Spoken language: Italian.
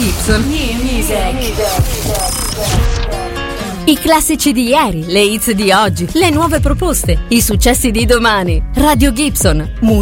Gibson. I classici di ieri, le hits di oggi, le nuove proposte, i successi di domani. Radio Gibson.